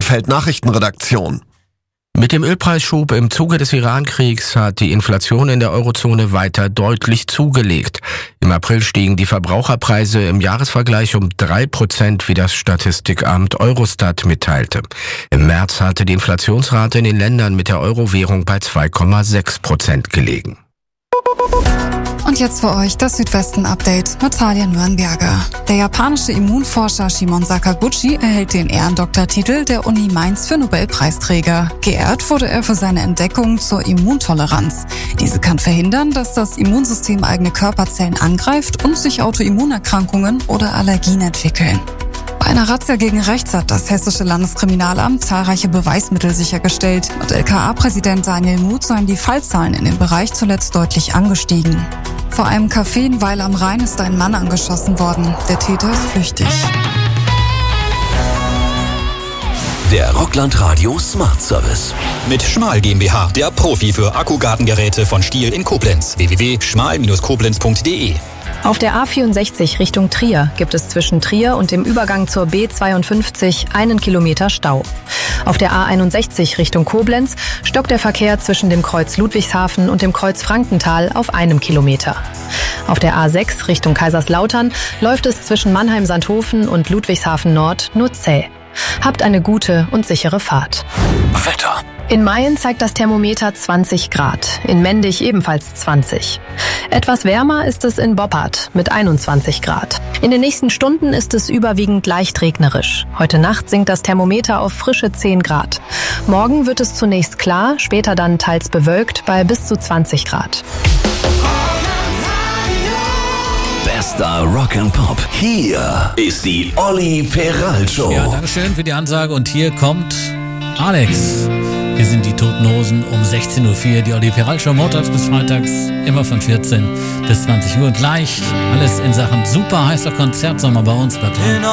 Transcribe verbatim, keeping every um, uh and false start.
Bielefeld Nachrichtenredaktion. Mit dem Ölpreisschub im Zuge des Iran-Kriegs hat die Inflation in der Eurozone weiter deutlich zugelegt. Im April stiegen die Verbraucherpreise im Jahresvergleich um drei Prozent, wie das Statistikamt Eurostat mitteilte. Im März hatte die Inflationsrate in den Ländern mit der Euro-Währung bei zwei Komma sechs Prozent gelegen. Und jetzt für euch das Südwesten-Update mit Talia Nürnberger. Der japanische Immunforscher Shimon Sakaguchi erhält den Ehrendoktortitel der Uni Mainz für Nobelpreisträger. Geehrt wurde er für seine Entdeckung zur Immuntoleranz. Diese kann verhindern, dass das Immunsystem eigene Körperzellen angreift und sich Autoimmunerkrankungen oder Allergien entwickeln. Bei einer Razzia gegen rechts hat das Hessische Landeskriminalamt zahlreiche Beweismittel sichergestellt. Mit L K A-Präsident Daniel Muth seien die Fallzahlen in dem Bereich zuletzt deutlich angestiegen. Vor einem Café in Weil am Rhein ist ein Mann angeschossen worden. Der Täter ist flüchtig. Der Rockland Radio Smart Service. Mit Schmal GmbH, der Profi für Akkugartengeräte von Stihl in Koblenz. w w w punkt schmal Bindestrich koblenz punkt d e. Auf der A vierundsechzig Richtung Trier gibt es zwischen Trier und dem Übergang zur B zweiundfünfzig einen Kilometer Stau. Auf der A einundsechzig Richtung Koblenz stockt der Verkehr zwischen dem Kreuz Ludwigshafen und dem Kreuz Frankenthal auf einem Kilometer. Auf der A sechs Richtung Kaiserslautern läuft es zwischen Mannheim-Sandhofen und Ludwigshafen Nord nur zäh. Habt eine gute und sichere Fahrt. Wetter. In Mayen zeigt das Thermometer zwanzig Grad, in Mendig ebenfalls zwanzig. Etwas wärmer ist es in Boppard mit einundzwanzig Grad. In den nächsten Stunden ist es überwiegend leicht regnerisch. Heute Nacht sinkt das Thermometer auf frische zehn Grad. Morgen wird es zunächst klar, später dann teils bewölkt bei bis zu zwanzig Grad. Bester Rock'n'Pop. Hier ist die Olli Peral Show. Ja, Dankeschön für die Ansage. Und hier kommt Alex. Wir sind die Toten Hosen um sechzehn Uhr vier. Die Olli Peral Show montags bis freitags, immer von vierzehn bis zwanzig Uhr. Und gleich alles in Sachen super heißer Konzertsommer bei uns. Bleibt dran.